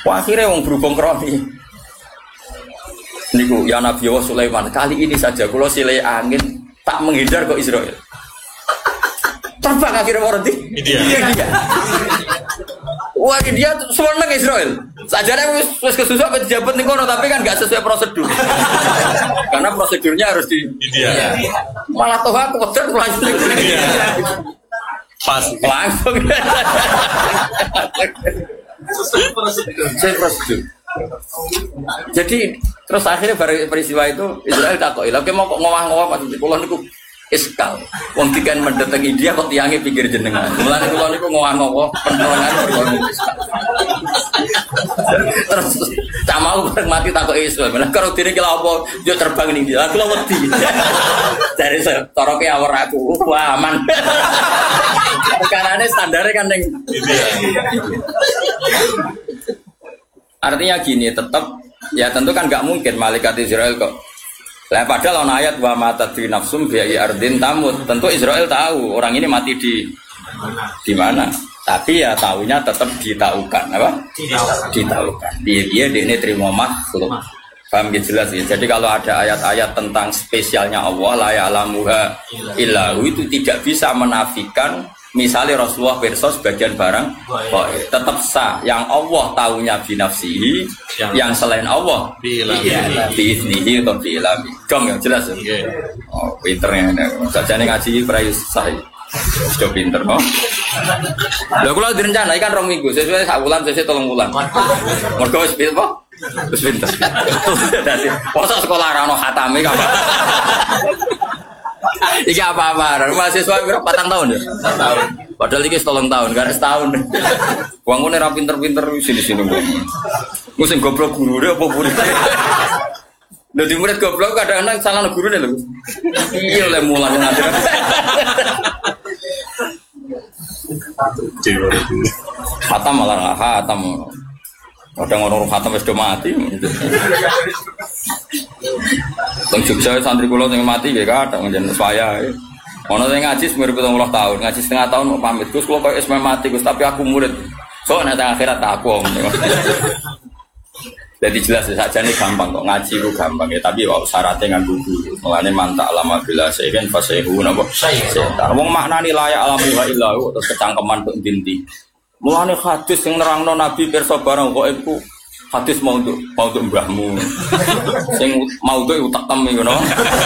Wah, akhirnya wong berhubung kroni. Niku ya Nabi Sulaiman, kali ini saja kula silih angin tak menghindar kok Israel. Terbang akhirnya orang di India. Wah, dia seneng Israel. Sajane wis kesusuk pejabat ning kono tapi kan enggak sesuai prosedur. Karena prosedurnya harus di India. Malah toh aku pedet langsung di India. Pas langsung. Sesuai prosedur. Jadi terus akhirnya peristiwa itu Israel takoki, "Lha mau kok ngowah-ngowah maksud kula niku iskal. Wong dikan mendatang India kok tiange pinggir jenengan. Mulane kula niku ngowah-ngowah penerangan berkono iskal." Terus tak mau mati takoki Israel. Lah karo dene ki lha apa yo terbang ning India. Kula wedi. Dari toroke awor aku, wah aman. Karena standarnya kan ning India. Artinya gini, tetap ya tentu kan nggak mungkin malaikat Israel kok. Lah padahal ana ayat wa mata di nafsum bi ardin tamut. Tentu Israel tahu orang ini mati di mana. Tapi ya tahunya tetap ditaukan, apa? Ditaukan. Dia ini terima makhluk. Paham gitu jelas ya. Jadi kalau ada ayat-ayat tentang spesialnya Allah la ya'lamuha illahu itu tidak bisa menafikan misalnya Rasulullah perso sebagian barang tetap sah. Yang Allah tahunya binafsihi, yang selain Allah biiznihi atau biilami. Dong yang jelas ya. Oh pinternya. Sajane ngaji prayus sah. Sudah pinter kok. Lha kula direncana kan 2 minggu, sesuai sak wulan, sesuai 3 wulan. Mergo wis pinter kok. Wis pinter. Dadi mosok sekolah ra ono khatame kok. Iki apa-apa, mahasiswa berapa tahun ya? 4 tahun. Padahal iki 3 tahun, kan setahun. Wong ngene ra pinter-pinter sini-sini kok. Musim goblok gurune apa murid? Lho di murid goblok kadang-kadang salah gurune lho. Iya oleh mulang ngajar. Khatam malah nggak khatam. Kadang orang khatam sudah mati. Teng Jogja santri kula sing mati ya kadang njenengan saya. Ono sing ngaji semir 70 tahun, ngaji setengah tahun mau pamit. Gus kula kok wis mati Gus, tapi aku murid. Soalnya nang akhirat tak aku. Jadi jelas saja nih gampang kok ngaji ku gampang ya, tapi wow, syaratnya nganggo guru. Mulane mantak lama bila sehen fasehu napa. Wong maknani layak alamuha illahu terus kecangkeman tok dinti. Mulane hadis sing nerangno Nabi pirsa barang kok iku hadis mau untuk mbahmu. Sing mau untuk utak tem ngono.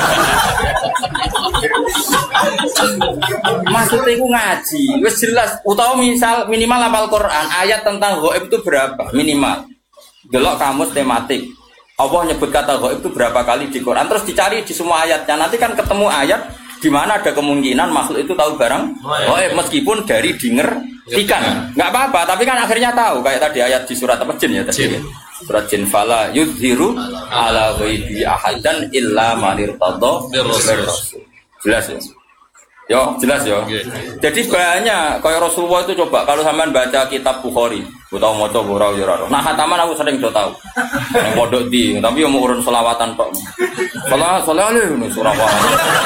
Maksudnya iku ngaji, wis jelas utawa misal minimal hafal Quran, ayat tentang ghaib itu berapa? Minimal. Delok kamus tematik. Allah nyebut kata ghaib itu berapa kali di Quran, terus dicari di semua ayatnya. Nanti kan ketemu ayat di mana ada kemungkinan makhluk itu tahu barang ghaib meskipun dari dengertikan. Enggak apa-apa, tapi kan akhirnya tahu kayak tadi ayat di surat apa jin ya tadi. Surat jin fala yudhiru ala ghaibi ahadan illa man irtadha birrasul. Jelas ya? Yo, jelas yo. Jadi banyak kayak Rasulullah itu coba kalau sampean baca kitab Bukhari, utawa maca ora yo ora. Nah, khataman aku sering do tahu. Nang pondok di, tapi yo mau urun selawatan tok. Salawale ini Surabaya.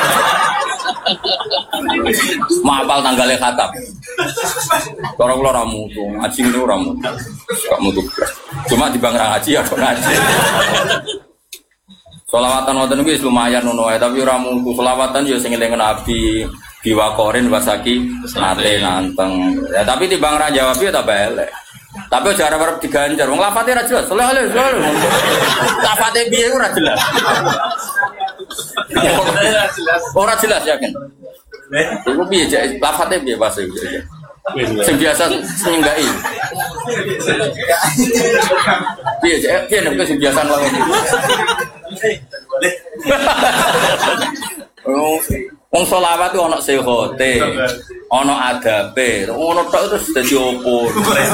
Mapal tanggalnya khatam. Cara kula ora mutu, ngaji niku ora mutu. Gak mutu. Cuma di bang ngaji ya kok ngaji. Selawatan wonten iki lumayan ngono wae, tapi ora mutu selawatan yo sing eling Nabi. Diwakorin wasaki nate nanteng ya, tapi timbang ra jawab ya tak elek. Tapi aja arep diganjar wong lafate ra jelas. Selalu lafate piye ora jelas. Ora jelas yakin. Iku piye lafate piye bahasa iki. Sing biasa nyenggai. Piye nek sing biasa wae. Wong selawat itu ana sehote, ana adabe, ngono tok terus dadi opo.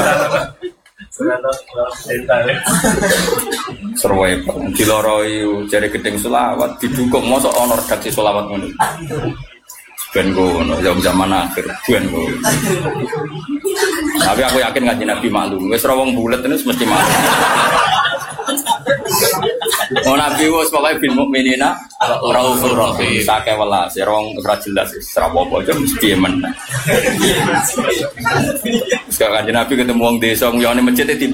Serwe diloroi jare gedeng selawat didukung mosok ana redaksi selawat ngono. Ben ngono zaman akhir ben ngono. Tapi aku yakin ngaji Nabi maklum, wis ora wong bulet terus mesti maklum. Oh Nabi wis pokoke bil mukminina raufur rahim. Sake welas, rong ora jelas wis ora apa-apa aja mesti men. Sekarang Nabi ketemu wong desa nguyone masjid